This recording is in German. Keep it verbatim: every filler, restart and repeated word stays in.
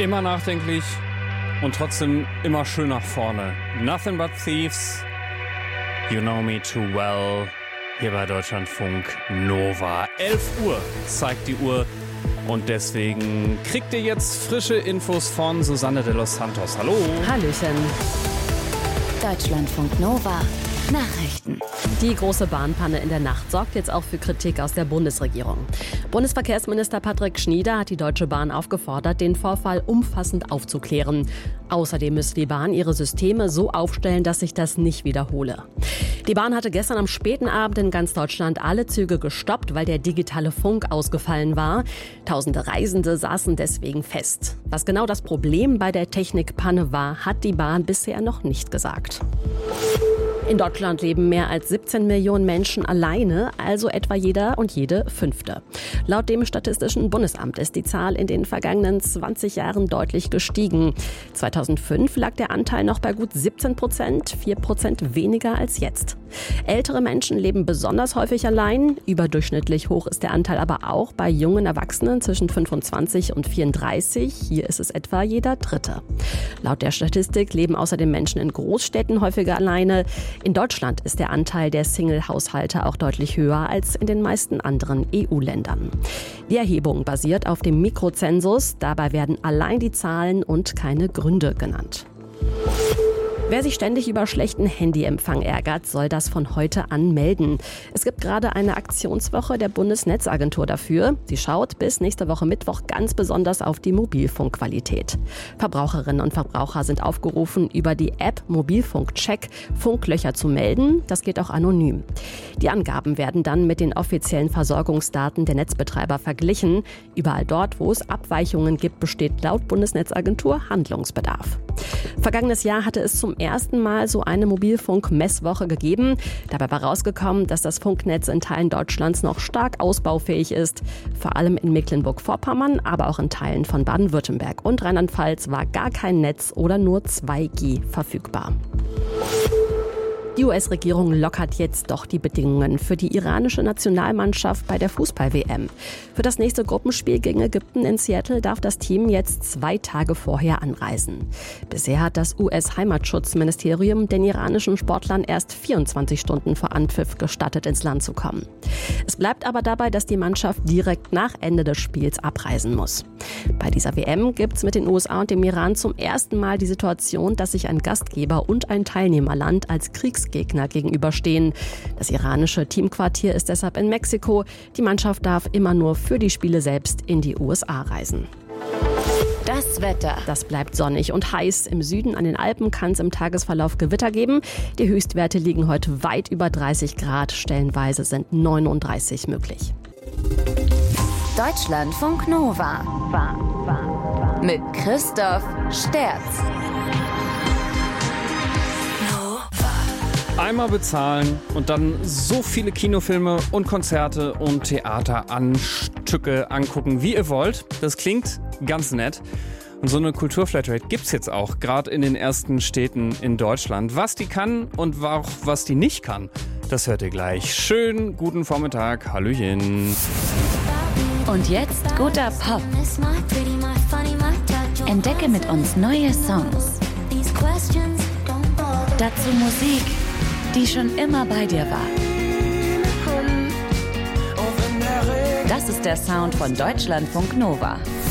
Immer nachdenklich und trotzdem immer schön nach vorne. Nothing but thieves, you know me too well. Hier bei Deutschlandfunk Nova. elf Uhr zeigt die Uhr und deswegen kriegt ihr jetzt frische Infos von Susanne de los Santos. Hallo. Hallöchen. Deutschlandfunk Nova. Nachrichten. Die große Bahnpanne in der Nacht sorgt jetzt auch für Kritik aus der Bundesregierung. Bundesverkehrsminister Patrick Schnieder hat die Deutsche Bahn aufgefordert, den Vorfall umfassend aufzuklären. Außerdem müsse die Bahn ihre Systeme so aufstellen, dass sich das nicht wiederhole. Die Bahn hatte gestern am späten Abend in ganz Deutschland alle Züge gestoppt, weil der digitale Funk ausgefallen war. Tausende Reisende saßen deswegen fest. Was genau das Problem bei der Technikpanne war, hat die Bahn bisher noch nicht gesagt. In Deutschland leben mehr als siebzehn Millionen Menschen alleine, also etwa jeder und jede Fünfte. Laut dem Statistischen Bundesamt ist die Zahl in den vergangenen zwanzig Jahren deutlich gestiegen. zweitausendfünf lag der Anteil noch bei gut siebzehn Prozent, vier Prozent weniger als jetzt. Ältere Menschen leben besonders häufig allein. Überdurchschnittlich hoch ist der Anteil aber auch bei jungen Erwachsenen zwischen fünfundzwanzig und vierunddreißig. Hier ist es etwa jeder Dritte. Laut der Statistik leben außerdem Menschen in Großstädten häufiger alleine. In Deutschland ist der Anteil der Single-Haushalte auch deutlich höher als in den meisten anderen E U-Ländern. Die Erhebung basiert auf dem Mikrozensus. Dabei werden allein die Zahlen und keine Gründe genannt. Wer sich ständig über schlechten Handyempfang ärgert, soll das von heute an melden. Es gibt gerade eine Aktionswoche der Bundesnetzagentur dafür. Sie schaut bis nächste Woche Mittwoch ganz besonders auf die Mobilfunkqualität. Verbraucherinnen und Verbraucher sind aufgerufen, über die App Mobilfunkcheck Funklöcher zu melden. Das geht auch anonym. Die Angaben werden dann mit den offiziellen Versorgungsdaten der Netzbetreiber verglichen. Überall dort, wo es Abweichungen gibt, besteht laut Bundesnetzagentur Handlungsbedarf. Vergangenes Jahr hatte es zum ersten Mal so eine Mobilfunk-Messwoche gegeben. Dabei war rausgekommen, dass das Funknetz in Teilen Deutschlands noch stark ausbaufähig ist. Vor allem in Mecklenburg-Vorpommern, aber auch in Teilen von Baden-Württemberg und Rheinland-Pfalz war gar kein Netz oder nur zwei G verfügbar. Die U S-Regierung lockert jetzt doch die Bedingungen für die iranische Nationalmannschaft bei der Fußball-W M. Für das nächste Gruppenspiel gegen Ägypten in Seattle darf das Team jetzt zwei Tage vorher anreisen. Bisher hat das U S-Heimatschutzministerium den iranischen Sportlern erst vierundzwanzig Stunden vor Anpfiff gestattet, ins Land zu kommen. Es bleibt aber dabei, dass die Mannschaft direkt nach Ende des Spiels abreisen muss. Bei dieser W M gibt es mit den U S A und dem Iran zum ersten Mal die Situation, dass sich ein Gastgeber und ein Teilnehmerland als Kriegsgegner gegenüberstehen. Das iranische Teamquartier ist deshalb in Mexiko. Die Mannschaft darf immer nur für die Spiele selbst in die U S A reisen. Das Wetter. Das bleibt sonnig und heiß. Im Süden an den Alpen kann es im Tagesverlauf Gewitter geben. Die Höchstwerte liegen heute weit über dreißig Grad. Stellenweise sind neununddreißig möglich. Deutschlandfunk Nova. Mit Christoph Sterz. Einmal bezahlen und dann so viele Kinofilme und Konzerte und Theateranstücke angucken, wie ihr wollt. Das klingt ganz nett. Und so eine Kulturflatrate gibt's jetzt auch, gerade in den ersten Städten in Deutschland. Was die kann und auch was die nicht kann, das hört ihr gleich. Schönen guten Vormittag. Hallöchen. Und jetzt guter Pop. Entdecke mit uns neue Songs. Dazu Musik, die schon immer bei dir war. Das ist der Sound von Deutschlandfunk Nova.